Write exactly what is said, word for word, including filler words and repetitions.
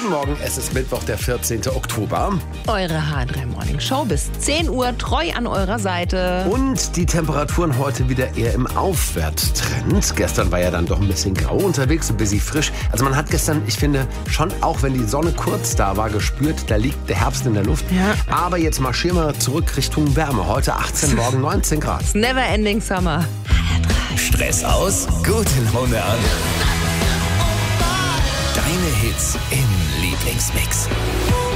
Morgen, es ist Mittwoch, der vierzehnten Oktober. Eure H drei Morning Show bis zehn Uhr treu an eurer Seite. Und die Temperaturen heute wieder eher im Aufwärtstrend. Gestern war ja dann doch ein bisschen grau unterwegs, ein bisschen frisch. Also man hat gestern, ich finde, schon auch wenn die Sonne kurz da war, gespürt, da liegt der Herbst in der Luft. Ja. Aber jetzt marschieren wir zurück Richtung Wärme. Heute achtzehn, morgen neunzehn Grad. It's never ending summer. Stress aus, gute Laune an. Deine Hits im Lieblingsmix.